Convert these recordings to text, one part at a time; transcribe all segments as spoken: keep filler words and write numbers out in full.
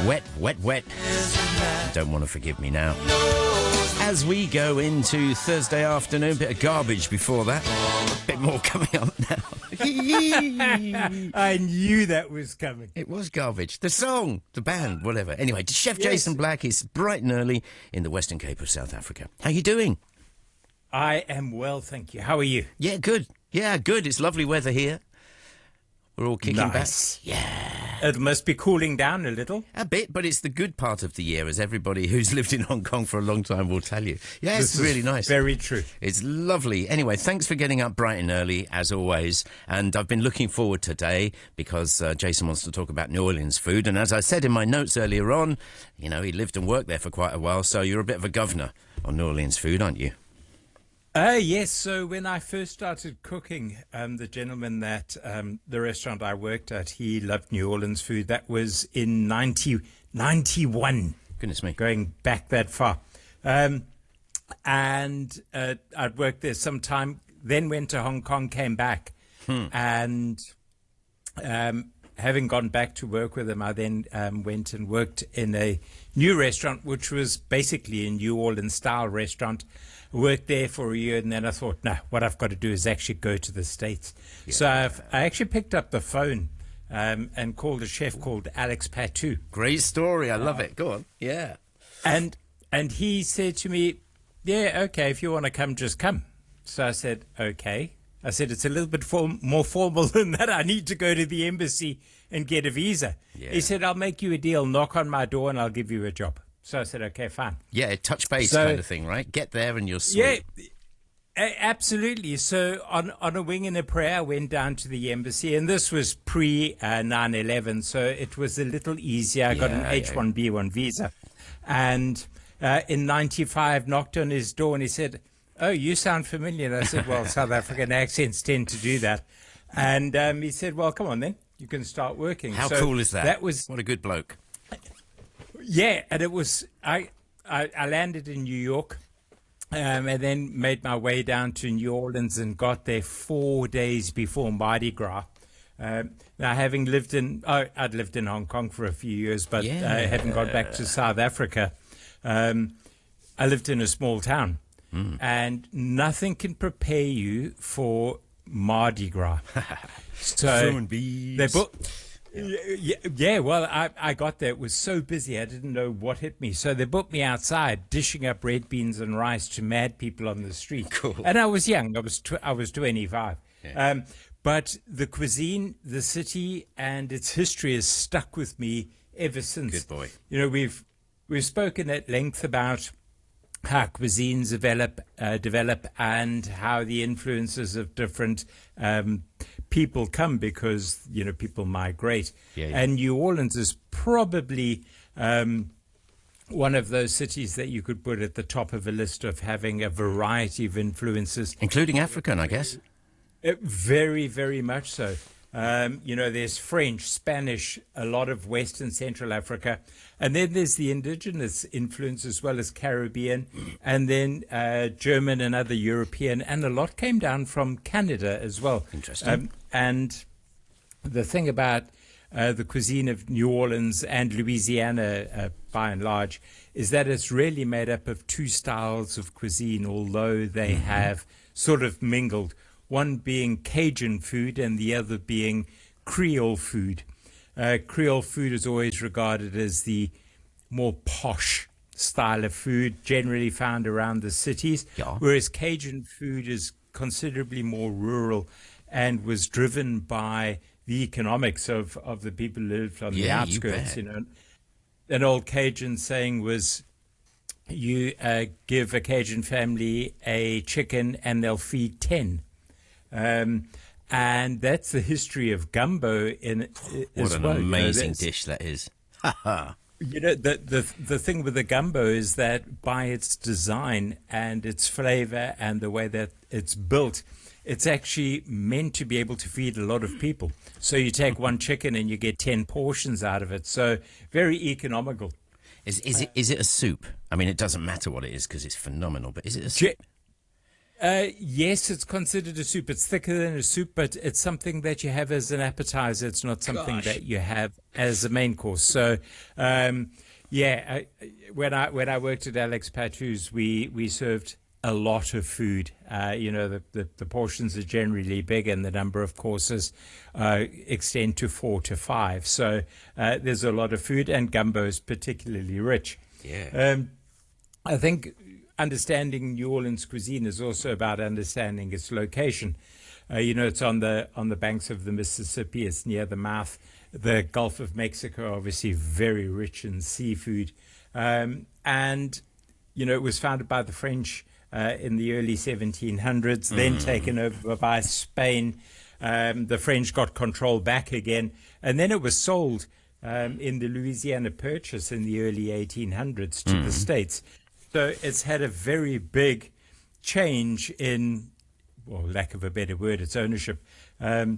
Wet, wet, wet. Don't want to forgive me now. As we go into Thursday afternoon, bit of garbage before that. A bit more coming up now. I knew that was coming. It was garbage. The song, the band, whatever. Anyway, Chef Yes. Jason Black is bright and early in the Western Cape of South Africa. How you doing? I am well, thank you. How are you? Yeah, good. Yeah, good. It's lovely weather here. We're all kicking Nice. back. Yeah. It must be cooling down a little. A bit, but it's the good part of the year, as everybody who's lived in Hong Kong for a long time will tell you. Yeah, it's This really is nice. Very true. It's lovely. Anyway, thanks for getting up bright and early, as always. And I've been looking forward today because uh, Jason wants to talk about New Orleans food. And as I said in my notes earlier on, you know, he lived and worked there for quite a while, so you're a bit of a governor on New Orleans food, aren't you? Uh, yes, so when I first started cooking, um, the gentleman that um, the restaurant I worked at, he loved New Orleans food. That was in nineteen ninety-one. Goodness me. Going back that far. Um, and uh, I'd worked there some time, then went to Hong Kong, came back. Hmm. And um, having gone back to work with him, I then um, went and worked in a new restaurant, which was basically a New Orleans-style restaurant. Worked there for a year, and then I thought, no, what I've got to do is actually go to the States. Yeah. So I've, I actually picked up the phone um, and called a chef called Alex Patou. Great story. I love it. Go on. Yeah. And and he said to me, yeah, okay, if you want to come, just come. So I said, okay. I said, it's a little bit form- more formal than that. I need to go to the embassy and get a visa. Yeah. He said, I'll make you a deal, knock on my door, and I'll give you a job. So I said, okay, fine. Yeah, touch base So- kind of thing, right? Get there and you're sweet. Yeah, a- absolutely. So on, on a wing and a prayer, I went down to the embassy, and this was pre nine eleven, so it was a little easier. I got Yeah, an H one B one visa. And uh, in ninety-five, knocked on his door, and he said, oh, you sound familiar. And I said, well, South African accents tend to do that. And um, he said, well, come on then. You can start working. How So cool is that? That was What a good bloke. yeah, and it was I I, I landed in New York, um, and then made my way down to New Orleans and got there four days before Mardi Gras. Um, now, having lived in oh, I'd lived in Hong Kong for a few years, but Yeah. uh, having gone back to South Africa, um, I lived in a small town, Mm. and nothing can prepare you for Mardi Gras. So Throwing beads. they book. Yeah, yeah, well, I, I got there. It was so busy, I didn't know what hit me. So they booked me outside, dishing up red beans and rice to mad people on the street. Cool. And I was young. I was tw- I was twenty-five. Yeah. Um, but the cuisine, the city, and its history has stuck with me ever since. Good boy. You know, we've we've spoken at length about how cuisines develop, uh, develop, and how the influences of different um, people come because you know people migrate. Yeah, yeah. And New Orleans is probably um, one of those cities that you could put at the top of a list of having a variety of influences. Including African, I guess. Uh, very, very much so. Um, you know, there's French, Spanish, a lot of West and Central Africa. And then there's the indigenous influence as well as Caribbean, and then uh, German and other European. And a lot came down from Canada as well. Interesting. Um, and the thing about uh, the cuisine of New Orleans and Louisiana, uh, by and large, is that it's really made up of two styles of cuisine, although they Mm-hmm. have sort of mingled. One being Cajun food and the other being Creole food. Uh, Creole food is always regarded as the more posh style of food, generally found around the cities, Yeah. whereas Cajun food is considerably more rural and was driven by the economics of, of the people who lived on the Yeah, you outskirts. bet. You know, an old Cajun saying was, you uh, give a Cajun family a chicken and they'll feed ten. Um, and that's the history of gumbo in What as an well. You know, amazing that's- dish that is. Ha ha. You know, the, the the thing with the gumbo is that by its design and its flavor and the way that it's built, it's actually meant to be able to feed a lot of people. So you take one chicken and you get ten portions out of it. So very economical. Is is it is it a soup? I mean, it doesn't matter what it is because it's phenomenal. But is it a Ge- soup? Uh, yes, it's considered a soup. It's thicker than a soup, but it's something that you have as an appetizer. It's not something Gosh. that you have as a main course. So, um, yeah, I, when I when I worked at Alex Patou's, we we served a lot of food. Uh, you know, the, the the portions are generally big, and the number of courses uh, extend to four to five. So uh, there's a lot of food, and gumbo is particularly rich. Yeah. Um, I think understanding New Orleans cuisine is also about understanding its location. Uh, you know, it's on the on the banks of the Mississippi. It's near the mouth. The Gulf of Mexico, obviously, very rich in seafood, um, and you know, it was founded by the French uh, in the early seventeen hundreds, mm. then taken over by Spain. Um, the French got control back again, and then it was sold um, in the Louisiana Purchase in the early eighteen hundreds to mm. the States. So it's had a very big change in, well, lack of a better word, its ownership, um,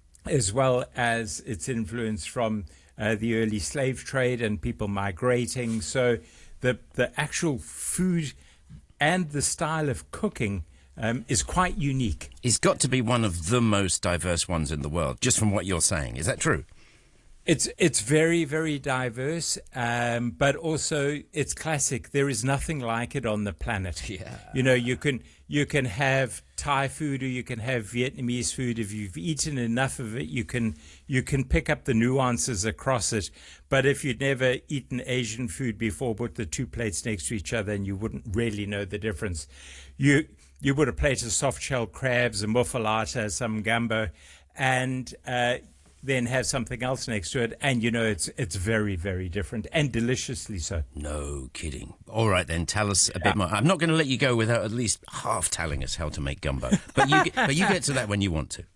as well as its influence from uh, the early slave trade and people migrating. So the the actual food and the style of cooking um, is quite unique. It's got to be one of the most diverse ones in the world, just from what you're saying. Is that true? It's it's very, very diverse, um, but also it's classic. There is nothing like it on the planet. Yeah. You know, you can you can have Thai food or you can have Vietnamese food. If you've eaten enough of it, you can you can pick up the nuances across it. But if you'd never eaten Asian food before, put the two plates next to each other, and you wouldn't really know the difference. You you put a plate of soft shell crabs, a muffalata, some gumbo, and uh, then have something else next to it, and you know it's it's very, very different and deliciously so. No kidding. All right, then, tell us a Yeah. bit more. I'm not going to let you go without at least half telling us how to make gumbo, but you get, but you get to that when you want to.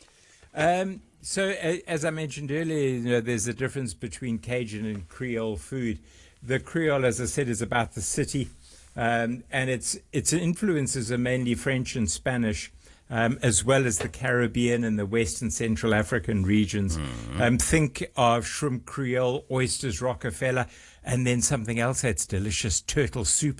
Um, so, a- as I mentioned earlier, you know, there's a difference between Cajun and Creole food. The Creole, as I said, is about the city, um, and its its influences are mainly French and Spanish. Um, as well as the Caribbean and the West and Central African regions. Mm-hmm. Um, think of shrimp Creole, oysters Rockefeller, and then something else that's delicious, turtle soup.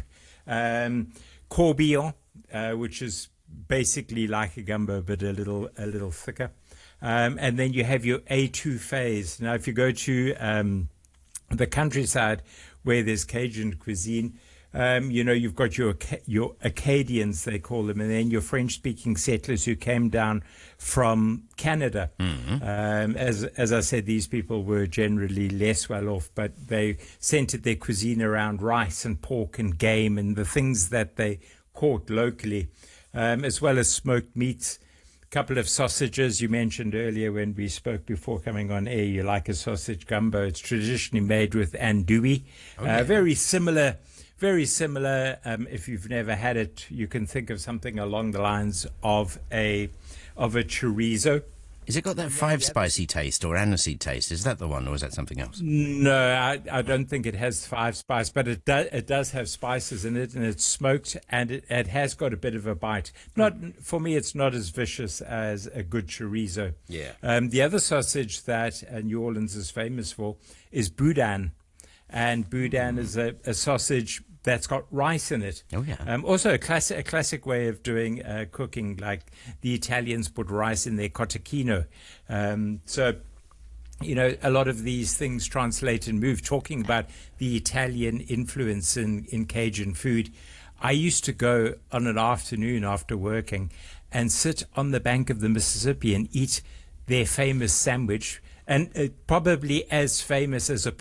Um, corbillon, uh, which is basically like a gumbo, but a little a little thicker. Um, and then you have your étouffées. Now, if you go to um, the countryside where there's Cajun cuisine, Um, you know, you've got your your Acadians, they call them, and then your French-speaking settlers who came down from Canada. Mm-hmm. Um, as as I said, these people were generally less well off, but they centered their cuisine around rice and pork and game and the things that they caught locally, um, as well as smoked meats. A couple of sausages you mentioned earlier when we spoke before coming on air. You like a sausage gumbo? It's traditionally made with andouille, okay. uh, very similar. Very similar. Um, if you've never had it, you can think of something along the lines of a of a chorizo. Has it got that five spicy taste or aniseed taste? Is that the one, or is that something else? No, I, I don't think it has five spice, but it does it does have spices in it, and it's smoked, and it, it has got a bit of a bite. Not for me, it's not as vicious as a good chorizo. Yeah. Um, the other sausage that uh, New Orleans is famous for is boudin, and boudin mm. is a, a sausage that's got rice in it. Oh, yeah. Um, also, a classic, a classic way of doing uh, cooking, like the Italians put rice in their cotechino. Um, so, you know, a lot of these things translate and move. Talking about the Italian influence in, in Cajun food, I used to go on an afternoon after working and sit on the bank of the Mississippi and eat their famous sandwich, and uh, probably as famous as a